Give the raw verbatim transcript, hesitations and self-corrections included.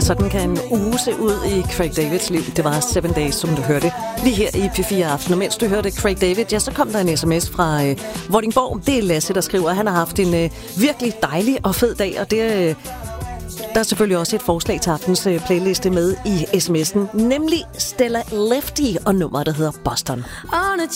sådan kan en uge se ud i Craig Davids liv. Det var Seven Days, som du hørte lige her i P fire Aften. Og mens du hørte Craig David, ja, så kom der en sms fra øh, Vordingborg. Det er Lasse, der skriver, at han har haft en øh, virkelig dejlig og fed dag, og det øh, der er selvfølgelig også et forslag til aftens øh, playliste med i sms'en, nemlig Stella Lefty og nummeret, der hedder Boston.